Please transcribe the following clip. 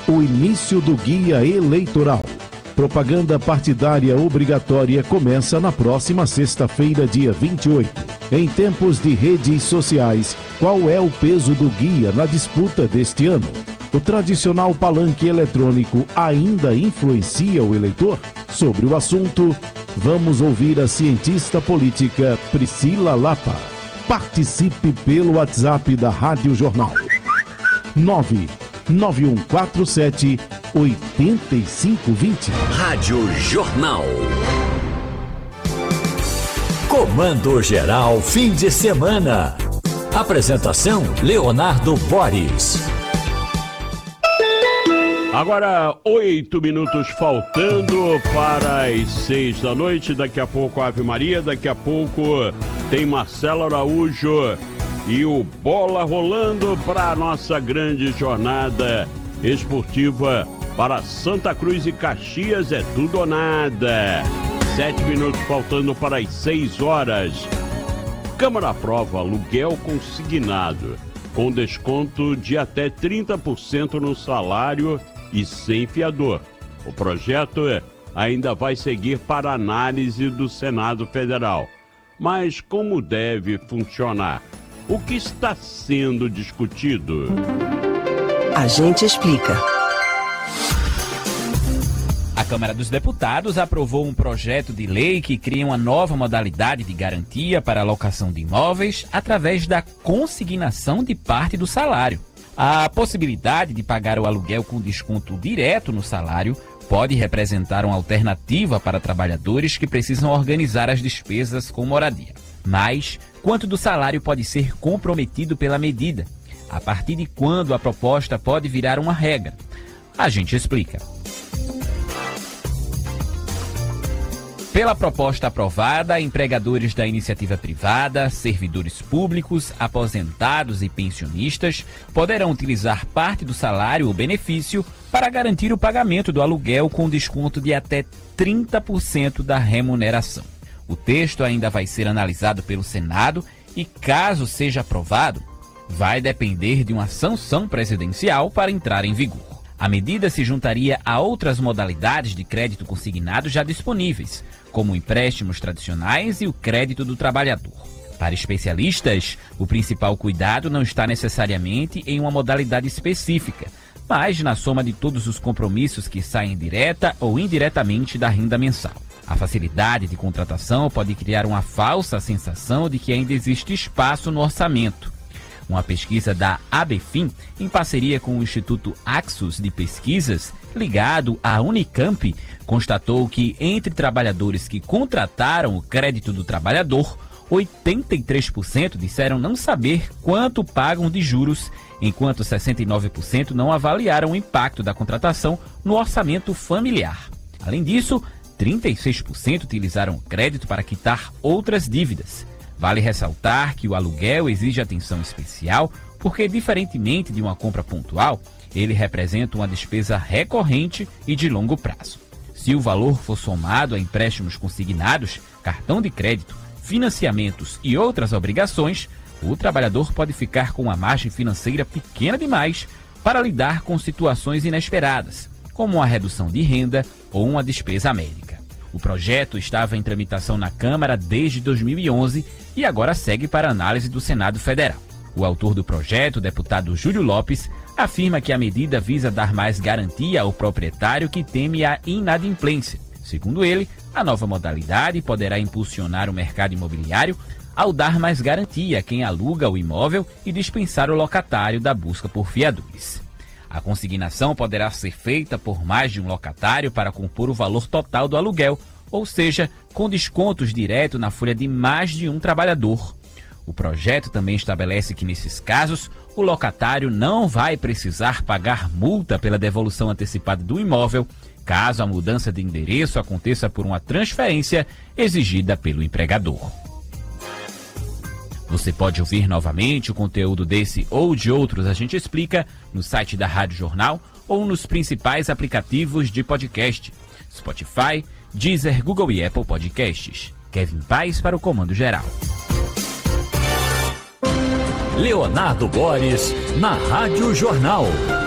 o início do guia eleitoral. Propaganda partidária obrigatória começa na próxima sexta-feira, dia 28. Em tempos de redes sociais, qual é o peso do guia na disputa deste ano? O tradicional palanque eletrônico ainda influencia o eleitor? Sobre o assunto, vamos ouvir a cientista política Priscila Lapa. Participe pelo WhatsApp da Rádio Jornal. 99147 8520. Rádio Jornal. Comando Geral fim de semana. Apresentação Leonardo Boris. Agora 8 minutos faltando para as 6 da noite. Daqui a pouco Ave Maria, daqui a pouco tem Marcelo Araújo e o Bola rolando para a nossa grande jornada esportiva para Santa Cruz e Caxias. É tudo ou nada. 7 minutos faltando para as 6 horas. Câmara aprova aluguel consignado com desconto de até 30% no salário e sem fiador. O projeto ainda vai seguir para análise do Senado Federal. Mas como deve funcionar? O que está sendo discutido? A gente explica. A Câmara dos Deputados aprovou um projeto de lei que cria uma nova modalidade de garantia para a locação de imóveis através da consignação de parte do salário. A possibilidade de pagar o aluguel com desconto direto no salário pode representar uma alternativa para trabalhadores que precisam organizar as despesas com moradia. Mas, quanto do salário pode ser comprometido pela medida? A partir de quando a proposta pode virar uma regra? A gente explica. Pela proposta aprovada, empregadores da iniciativa privada, servidores públicos, aposentados e pensionistas poderão utilizar parte do salário ou benefício para garantir o pagamento do aluguel com desconto de até 30% da remuneração. O texto ainda vai ser analisado pelo Senado e, caso seja aprovado, vai depender de uma sanção presidencial para entrar em vigor. A medida se juntaria a outras modalidades de crédito consignado já disponíveis, como empréstimos tradicionais e o crédito do trabalhador. Para especialistas, o principal cuidado não está necessariamente em uma modalidade específica, mas na soma de todos os compromissos que saem direta ou indiretamente da renda mensal. A facilidade de contratação pode criar uma falsa sensação de que ainda existe espaço no orçamento. Uma pesquisa da ABFIM, em parceria com o Instituto Axos de Pesquisas, ligado à Unicamp, constatou que entre trabalhadores que contrataram o crédito do trabalhador, 83% disseram não saber quanto pagam de juros, enquanto 69% não avaliaram o impacto da contratação no orçamento familiar. Além disso, 36% utilizaram o crédito para quitar outras dívidas. Vale ressaltar que o aluguel exige atenção especial porque, diferentemente de uma compra pontual, ele representa uma despesa recorrente e de longo prazo. Se o valor for somado a empréstimos consignados, cartão de crédito, financiamentos e outras obrigações, o trabalhador pode ficar com uma margem financeira pequena demais para lidar com situações inesperadas, como uma redução de renda ou uma despesa médica. O projeto estava em tramitação na Câmara desde 2011 e agora segue para análise do Senado Federal. O autor do projeto, o deputado Júlio Lopes, afirma que a medida visa dar mais garantia ao proprietário que teme a inadimplência. Segundo ele, a nova modalidade poderá impulsionar o mercado imobiliário ao dar mais garantia a quem aluga o imóvel e dispensar o locatário da busca por fiadores. A consignação poderá ser feita por mais de um locatário para compor o valor total do aluguel, ou seja, com descontos direto na folha de mais de um trabalhador. O projeto também estabelece que, nesses casos, o locatário não vai precisar pagar multa pela devolução antecipada do imóvel, caso a mudança de endereço aconteça por uma transferência exigida pelo empregador. Você pode ouvir novamente o conteúdo desse ou de outros A Gente Explica no site da Rádio Jornal ou nos principais aplicativos de podcast: Spotify, Deezer, Google e Apple Podcasts. Kevin Paes para o Comando Geral. Leonardo Boris na Rádio Jornal.